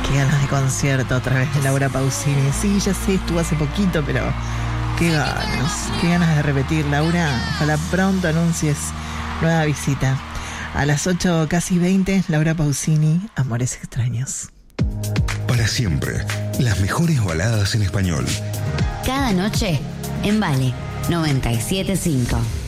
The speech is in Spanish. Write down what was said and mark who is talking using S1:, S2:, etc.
S1: Qué ganas de concierto otra vez de Laura Pausini. Sí, ya sé, estuvo hace poquito, pero qué ganas de repetir, Laura. Ojalá pronto anuncies nueva visita. A las 8, casi 20, Laura Pausini, Amores Extraños.
S2: Para siempre, las mejores baladas en español.
S3: Cada noche en Vale 97.5.